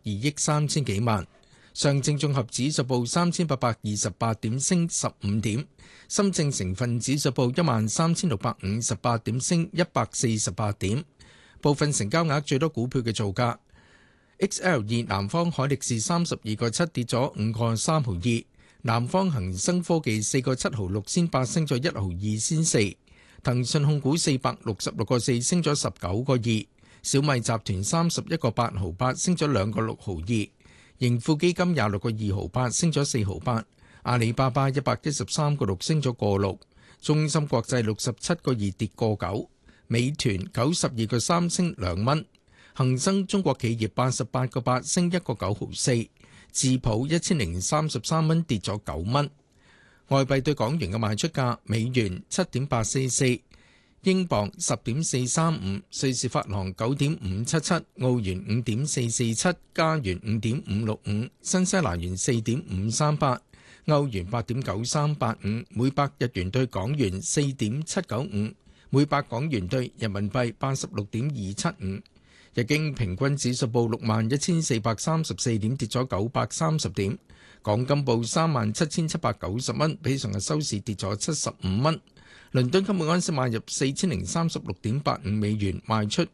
億3千幾萬。上證綜合指數報3828點，升15點。深證成分指數報13658點，升148點。部分成交額最多股票嘅造價：XL2南方海力士32個7跌咗5個3毫2，南方恒生科技4個7毫6仙8升咗1毫2仙4，騰訊控股466個4升咗19個2，小米集團31個8毫8升咗2個6毫2，盈富基金26個2毫8升咗4毫8，阿里巴巴113個6升咗個6，中芯國際67個2跌個9，美團92個3升2蚊，恒生中國企業88個8升1個9毫4，智普1033蚊跌咗9蚊。外幣對港元嘅賣出價：美元7.844，英鎊10.435，瑞士法郎9.577，澳元5.447，加元5.565，新西蘭元4.538，歐元8.9385，每百日元對港元4.795，每百港元對人民幣86.275。日經平均指數報61,434點，跌咗930點。港金報37,790蚊，比上日收市跌咗75蚊。倫敦金每安士買入4036.85美元，賣出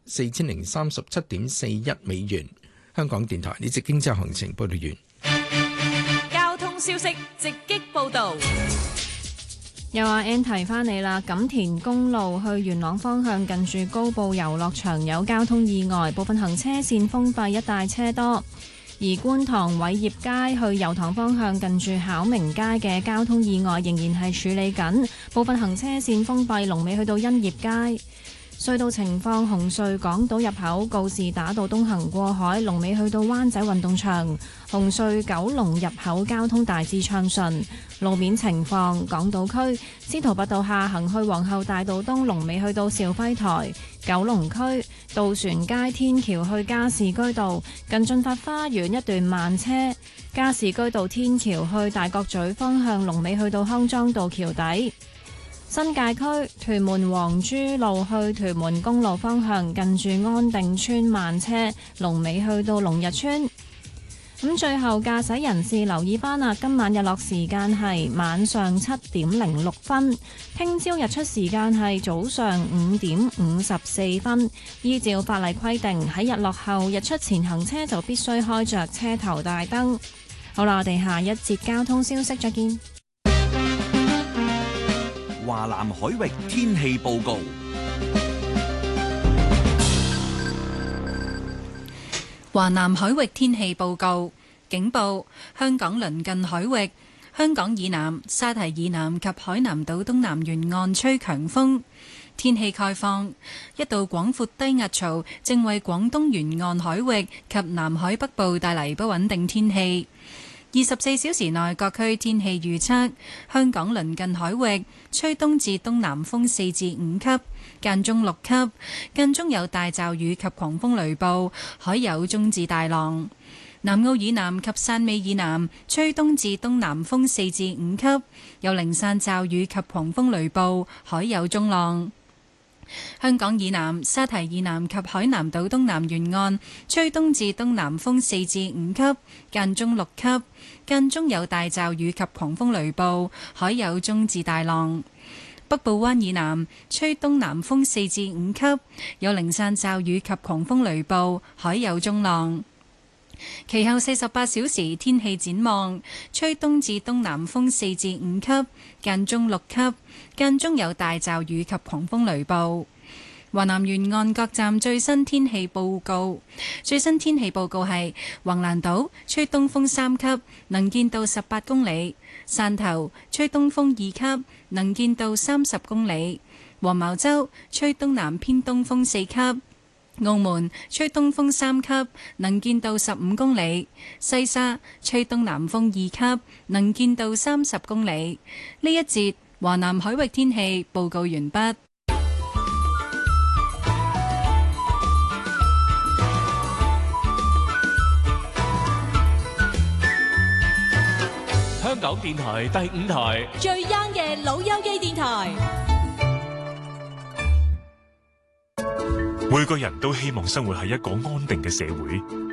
4037.41美元。香港電台呢節經濟行情報道完。 交通消息直擊報導。 又話 N 提翻你啦，錦田公路去元朗方向近住高埗遊樂場有交通意外，部分行車線封閉，一帶車多。而觀塘偉業街去油塘方向近住巧明街嘅交通意外仍然係處理緊，部分行車線封閉，龍尾去到欣業街。隧道情況：紅隧港島入口告士打道東行過海，龍尾去到灣仔運動場；紅隧九龍入口交通大致暢順。路面情況：港島區司徒拔道下行去皇后大道東，龍尾去到肇輝台；九龍區渡船街天橋去加士居道近駿發花園一段慢車；加士居道天橋去大角咀方向，龍尾去到康莊道橋底。新界區屯門黃珠路去屯門公路方向，近住安定村慢車，龍尾去到龍日村。咁最後駕駛人士留意翻啦，今晚日落時間係晚上7:06，聽朝日出時間係早上5:54。依照法例規定，喺日落後日出前行車就必須開着車頭大燈。好啦，我哋下一節交通消息再見。 華南海域天氣報告。 華南海域天氣報告，警報：香港鄰近海域、香港以南、沙堤以南及海南島東南沿岸吹強風。天氣概況：一道廣闊低壓槽正為廣東沿岸海域及南海北部帶嚟不穩定天氣。24小時內各區天氣預測：香港鄰近海域吹東至東南風4至5級，間中6級，間中有大驟雨及狂風雷暴，海有中至大浪。南澳以南及汕尾以南吹東至東南風4至5級，有零散驟雨及狂風雷暴，海有中浪。香港以南、沙堤以南及海南島東南沿岸吹東至東南風4至5級，間中6級，間中有大驟雨及狂風雷暴，海有中至大浪。北部灣以南吹東南風4至5級，有零散驟雨及狂風雷暴，海有中浪。其後48小時天氣展望：吹東至東南風4至5級，間中6級，間中有大驟雨及狂風雷暴。華南沿岸各站最新天氣報告：最新天氣報告係橫瀾島吹東風3級，能見度18公里；汕頭吹東風2級，能見度30公里；黃茅洲吹東南偏東風4級。澳門吹東風3級，能見度15公里；西沙吹東南風2級，能見度30公里。呢一節華南海域天氣報告完畢。 香港電台第5台最 young 嘅老友記電台。 每個人都希望生活喺一個安定嘅社會，